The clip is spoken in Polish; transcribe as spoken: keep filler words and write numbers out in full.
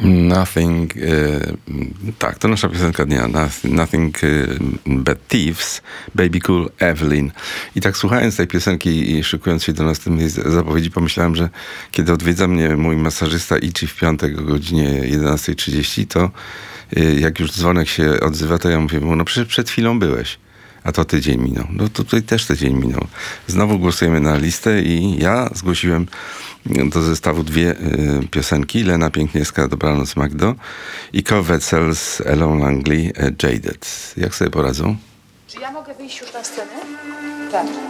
Nothing, e, tak, to nasza piosenka dnia. Nothing, nothing e, but Thieves, Baby Cool, Evelyn. I tak słuchając tej piosenki i szykując się do następnej zapowiedzi, pomyślałem, że kiedy odwiedza mnie mój masażysta Ichi w piątek o godzinie jedenasta trzydzieści, to e, jak już dzwonek się odzywa, to ja mówię mu, no przecież przed chwilą byłeś. A to tydzień minął. No tutaj też tydzień minął. Znowu głosujemy na listę i ja zgłosiłem do zestawu dwie y, piosenki. Lena Piękniewska, Dobranoc Magdo i Cole Wetzel z Elą Langley, y, Jaded. Jak sobie poradzą? Czy ja mogę wyjść już na scenę? Tak.